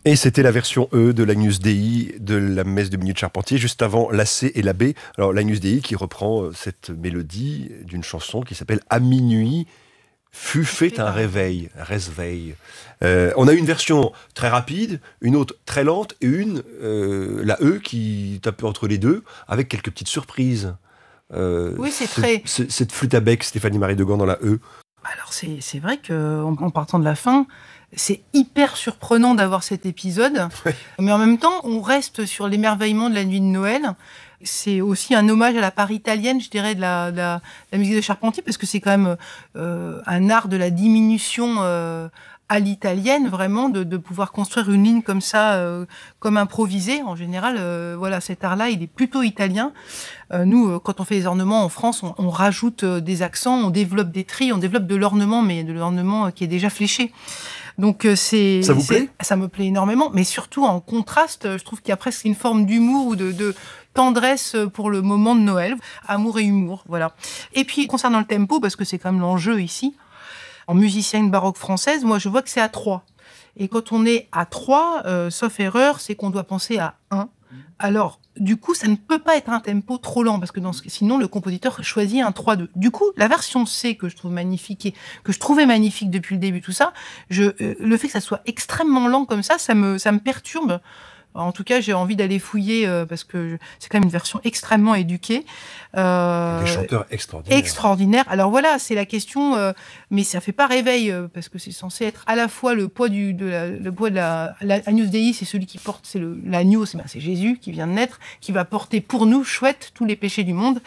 Et c'était la version E de l'Agnus Dei de la messe de Minuit de Charpentier, juste avant la C et la B. Alors l'Agnus Dei qui reprend cette mélodie d'une chanson qui s'appelle « À minuit fut fait un réveil ». On a une version très rapide, une autre très lente et une, la E, qui tape entre les deux, avec quelques petites surprises. Oui, c'est très... Cette flûte à bec, Stéphanie Marie Degan dans la E. Alors c'est vrai qu'en partant de la fin, c'est hyper surprenant d'avoir cet épisode, mais en même temps, on reste sur l'émerveillement de la nuit de Noël. C'est aussi un hommage à la part italienne, je dirais, de la musique de Charpentier, parce que c'est quand même un art de la diminution à l'italienne, vraiment, de pouvoir construire une ligne comme ça, comme improvisée. En général, voilà, cet art-là, il est plutôt italien. Nous, quand on fait les ornements en France, on rajoute des accents, on développe des trilles, on développe de l'ornement, mais de l'ornement qui est déjà fléché. Donc ça vous plaît ? Ça me plaît énormément, mais surtout en contraste, je trouve qu'il y a presque une forme d'humour ou de tendresse pour le moment de Noël, amour et humour, voilà. Et puis concernant le tempo, parce que c'est quand même l'enjeu ici, en musicienne baroque française, moi je vois que c'est à 3. Et quand on est à 3, sauf erreur, c'est qu'on doit penser à 1. Alors, du coup, ça ne peut pas être un tempo trop lent, parce que sinon, le compositeur choisit un 3-2. Du coup, la version C, que je trouve magnifique, et que je trouvais magnifique depuis le début, tout ça, le fait que ça soit extrêmement lent comme ça me perturbe. En tout cas, j'ai envie d'aller fouiller, parce que c'est quand même une version extrêmement éduquée. Des chanteurs extraordinaires. Extraordinaires. Alors voilà, c'est la question, mais ça fait pas réveil, parce que c'est censé être à la fois le poids de la Agnus Dei, c'est celui qui porte, c'est l'agneau, c'est Jésus qui vient de naître, qui va porter pour nous, chouette, tous les péchés du monde.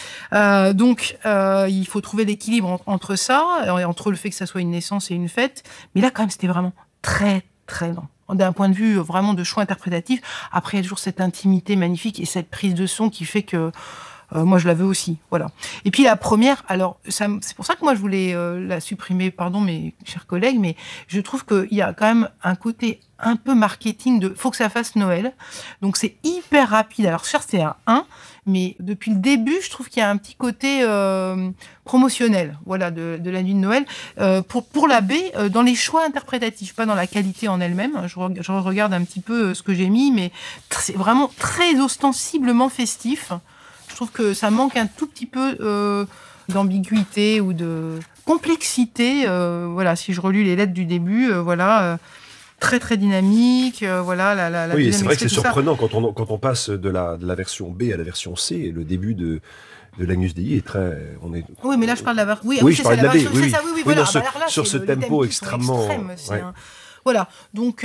Donc, il faut trouver l'équilibre entre ça, entre le fait que ça soit une naissance et une fête. Mais là, quand même, c'était vraiment très, très lent. D'un point de vue vraiment de choix interprétatif. Après, il y a toujours cette intimité magnifique et cette prise de son qui fait que moi, je la veux aussi. Voilà. Et puis la première, alors, c'est pour ça que moi, je voulais la supprimer, pardon, mes chers collègues, mais je trouve qu'il y a quand même un côté un peu marketing de « faut que ça fasse Noël ». Donc, c'est hyper rapide. Alors, certes, c'est un 1, mais depuis le début, je trouve qu'il y a un petit côté promotionnel, voilà, de la nuit de Noël. Pour la B, dans les choix interprétatifs, pas dans la qualité en elle-même. Je regarde un petit peu ce que j'ai mis, mais c'est vraiment très ostensiblement festif. Je trouve que ça manque un tout petit peu d'ambiguïté ou de complexité. Voilà, si je relis les lettres du début, voilà. Très très dynamique, voilà la oui, c'est vrai que c'est ça. surprenant quand on passe de la version B à la version C. Le début de l'Agnus Dei est très. Oui, mais là je parle de la version. Oui, je parle de la B. Oui, voilà. Sur ce tempo extrêmement. Voilà. Donc,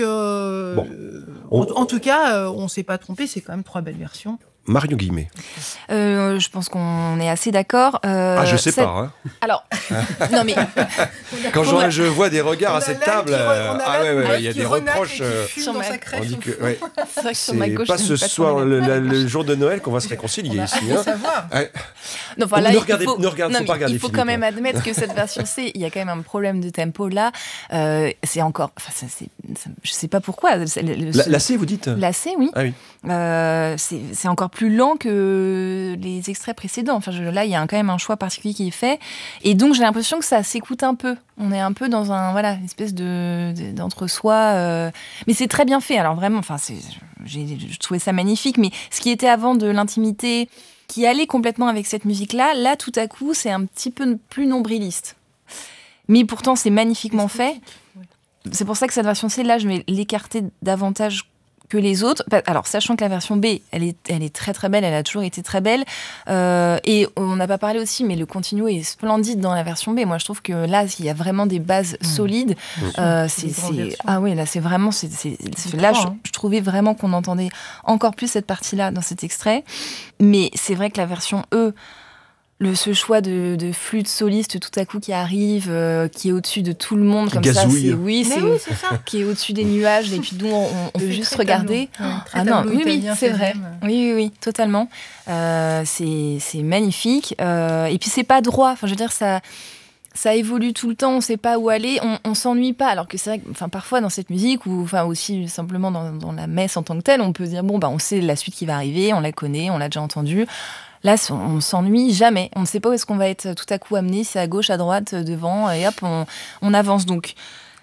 en tout cas, on s'est pas trompé. C'est quand même 3 belles versions. Marion Guillemets. Je pense qu'on est assez d'accord. Je sais pas. Hein. Alors, non mais quand je vois des regards à cette table, il y a des reproches. Sur ma crèche. On dit que c'est vrai que sur ma gauche, pas ce soir, le jour de Noël, qu'on va se réconcilier ici. Non, voilà, ne regardez pas. Il faut quand même admettre que cette version C, il y a quand même un problème de tempo là. C'est encore, je sais pas pourquoi. La C, vous dites ? La C, oui. Ah oui. C'est encore plus lent que les extraits précédents. Enfin, là, il y a quand même un choix particulier qui est fait. Et donc, j'ai l'impression que ça s'écoute un peu. On est un peu dans une espèce d'entre-soi. Mais c'est très bien fait. Alors vraiment, je trouvais ça magnifique. Mais ce qui était avant de l'intimité, qui allait complètement avec cette musique-là, là, tout à coup, c'est un petit peu plus nombriliste. Mais pourtant, c'est magnifiquement fait. C'est pour ça que cette version C, là, je vais l'écarter davantage que les autres. Alors, sachant que la version B, elle est très très belle, elle a toujours été très belle. Et on n'a pas parlé aussi, mais le continuo est splendide dans la version B. Moi, je trouve que là, il y a vraiment des bases solides. Ah oui, là, c'est vraiment... Là, je trouvais vraiment qu'on entendait encore plus cette partie-là dans cet extrait. Mais c'est vrai que la version E, ce choix de flûte soliste tout à coup qui arrive, qui est au-dessus de tout le monde, comme gazouille. ça, c'est ça, qui est au-dessus des nuages, et puis nous on peut juste regarder. Oui, c'est vrai. Oui, totalement. C'est magnifique. Et puis c'est pas droit. Enfin, je veux dire, ça évolue tout le temps, on sait pas où aller, on s'ennuie pas. Alors que c'est vrai que parfois dans cette musique, ou aussi simplement dans la messe en tant que telle, on peut se dire on sait la suite qui va arriver, on la connaît, on l'a déjà entendue. Là, on s'ennuie jamais. On ne sait pas où est-ce qu'on va être tout à coup amené, c'est à gauche, à droite, devant, et hop, on avance. Donc,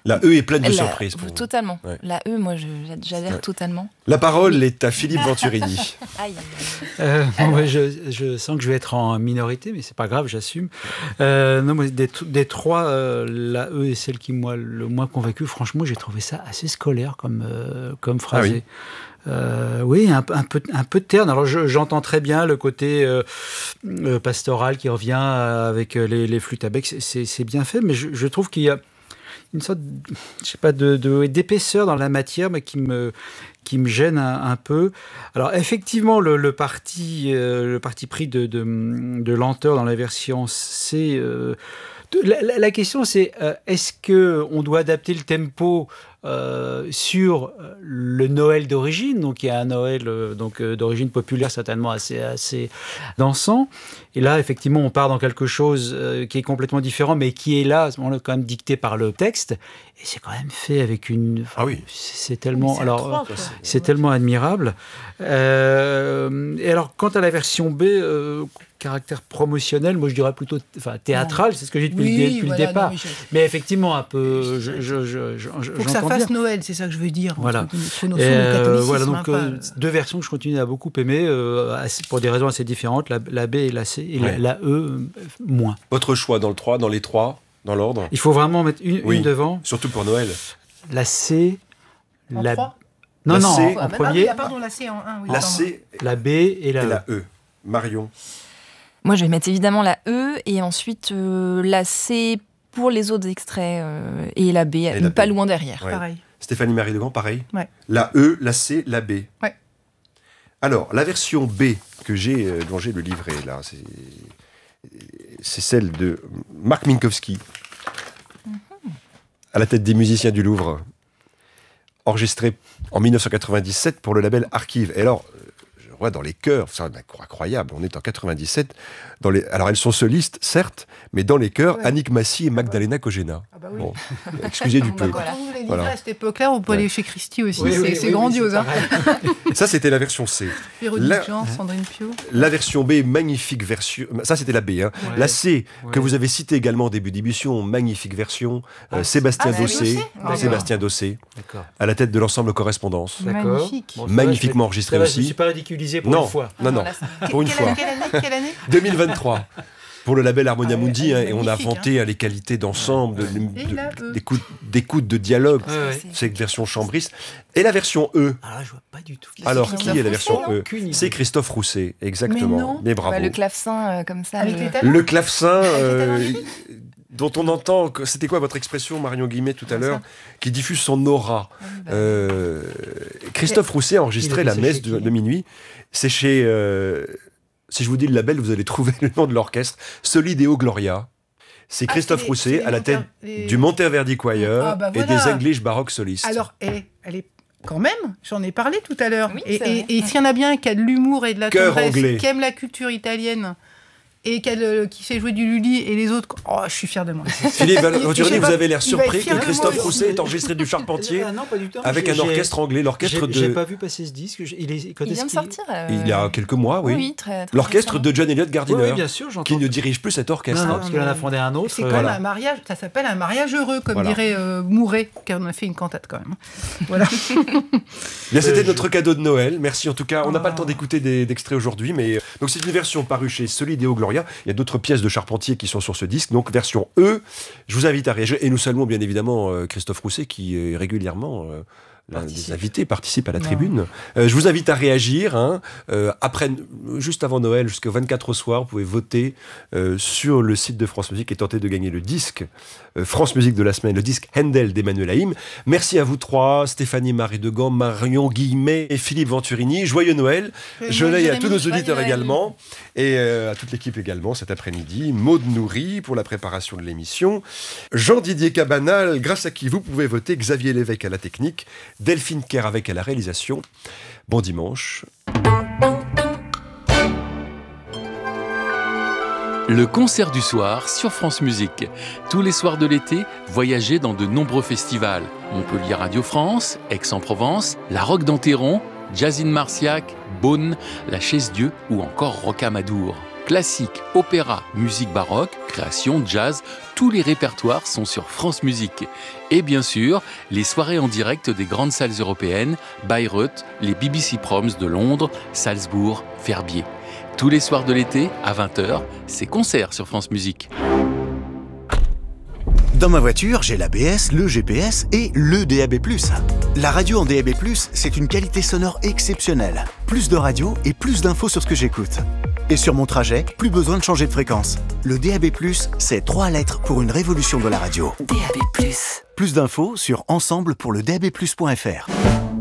La E est pleine de surprises. Pour vous. Totalement. Ouais. La E, moi, j'adhère totalement. La parole est à Philippe Venturini. Aïe. Moi, je sens que je vais être en minorité, mais c'est pas grave, j'assume. Non, moi, des trois, la E est celle qui m'a le moins convaincu. Franchement, j'ai trouvé ça assez scolaire comme phrasé. Oui, un peu de terne. Alors j'entends très bien le côté pastoral qui revient avec les flûtes à bec. C'est bien fait, mais je trouve qu'il y a une sorte, je sais pas, d'épaisseur dans la matière, mais qui me gêne un peu. Alors effectivement, le parti pris de lenteur dans la version C. La question c'est est-ce que on doit adapter le tempo sur le Noël d'origine, donc il y a un Noël d'origine populaire certainement assez dansant, et là effectivement on part dans quelque chose qui est complètement différent, mais qui est là à ce moment-là quand même dicté par le texte, et c'est quand même fait avec une... c'est tellement... c'est tellement admirable. Et alors quant à la version B, caractère promotionnel, moi je dirais plutôt théâtral, c'est ce que j'ai dit depuis le départ. Non, mais effectivement un peu... Faut que ça fasse Noël, c'est ça que je veux dire. Voilà. Voilà, donc deux versions que je continue à beaucoup aimer, pour des raisons assez différentes, la B et la C, et la E, moins. Votre choix dans les trois, dans l'ordre? Il faut vraiment mettre une devant. Surtout pour Noël. La C, la... Non, C, en premier. Pardon, la C en 1. Oui, la C, la B et la E. Marion? Moi, je vais mettre évidemment la E, et ensuite la C pour les autres extraits, et la B, pas loin derrière. Ouais. Pareil. Stéphanie Marie Degand, pareil. Ouais. La E, la C, la B. Ouais. Alors, la version B dont j'ai le livret, là, c'est celle de Marc Minkowski, à la tête des musiciens du Louvre, enregistrée en 1997 pour le label Archive. Et alors, je vois dans les chœurs, c'est incroyable, on est en 97, alors elles sont solistes, certes, mais dans les chœurs, Annick Massy et Magdalena Kogena. Ah bah oui. Bon, excusez du peu. Quand on vous les livrer à cette époque-là, on peut aller chez Christie aussi, c'est grandiose. Ça, c'était la version C. Véronique Jean, Sandrine Pio. La version B, magnifique version. Ça, c'était la B. Hein. Ouais. La C, que vous avez citée également au début d'émission, magnifique version. Sébastien Dossé. Sébastien Dossé. À la tête de l'ensemble Correspondance. Magnifique. Magnifiquement enregistré aussi. Je ne suis pas ridiculisé pour une fois. Non. Pour une fois. Quelle année 2023. Pour le label Harmonia Mundi, et on a inventé les qualités d'ensemble, d'écoute, de dialogue, cette version chambriste. Et la version E. Alors, je vois pas du tout. Alors, qui est la version E? C'est Christophe Rousset, exactement. Mais bravo. Le clavecin, comme ça. Le clavecin, dont on entend, c'était quoi votre expression, Marion Guillemette, tout à l'heure, qui diffuse son aura. Christophe Rousset a enregistré la messe de minuit. C'est chez... si je vous dis le label, vous allez trouver le nom de l'orchestre. Solideo Gloria. C'est Christophe Rousset à la tête du Monteverdi Choir et des English Baroque Solistes. Alors, elle est quand même, j'en ai parlé tout à l'heure. Oui, et s'il y en a bien qui a de l'humour et de la tendresse, qui aime la culture italienne et qui sait jouer du Lully, et les autres, je suis fier de moi. Philippe Venturini, vous avez l'air surpris que Christophe Rousset ait enregistré du Charpentier non, pas du tout, avec un orchestre anglais, l'orchestre de... J'ai pas vu passer ce disque. Il vient de sortir. Il y a quelques mois, oui. Très l'orchestre de John Eliot Gardiner, oui, bien sûr, qui ne dirige plus cet orchestre. Non, parce qu'il en a fondé un autre. C'est comme un mariage, ça s'appelle un mariage heureux, comme dirait Mouret, qui en a fait une cantate quand même. Voilà. Bien, c'était notre cadeau de Noël. Merci en tout cas. On n'a pas le temps d'écouter d'extraits aujourd'hui, mais donc c'est une version parue chez Solideo Gloria. Il y a d'autres pièces de Charpentier qui sont sur ce disque, donc version E. Je vous invite à réagir, et nous saluons bien évidemment Christophe Rousset qui régulièrement l'un des invités participe à la tribune. Je vous invite à réagir juste avant Noël jusqu'au 24 au soir. Vous pouvez voter sur le site de France Musique et tenter de gagner le disque France Musique de la semaine, le disque Handel d'Emmanuel Haïm. Merci à vous trois, Stéphanie Marie Degand, Marion Guillemette et Philippe Venturini. Joyeux Noël. Je l'ai à tous nos auditeurs également, et à toute l'équipe également cet après-midi. Maud Nourri pour la préparation de l'émission. Jean-Didier Cabanal, grâce à qui vous pouvez voter. Xavier Lévesque à la technique. Delphine Kerravec à la réalisation. Bon dimanche. Le concert du soir sur France Musique. Tous les soirs de l'été, voyagez dans de nombreux festivals. Montpellier Radio France, Aix-en-Provence, la Roque d'Enterron, Jazzine Marciac, Beaune, la Chaise-Dieu ou encore Rocamadour. Classique, opéra, musique baroque, création, jazz, tous les répertoires sont sur France Musique. Et bien sûr, les soirées en direct des grandes salles européennes, Bayreuth, les BBC Proms de Londres, Salzbourg, Verbier. Tous les soirs de l'été, à 20h, c'est concert sur France Musique. Dans ma voiture, j'ai l'ABS, le GPS et le DAB+. La radio en DAB+, c'est une qualité sonore exceptionnelle. Plus de radio et plus d'infos sur ce que j'écoute. Et sur mon trajet, plus besoin de changer de fréquence. Le DAB+, c'est 3 lettres pour une révolution de la radio. DAB+. Plus d'infos sur ensemble pour le DAB+.fr.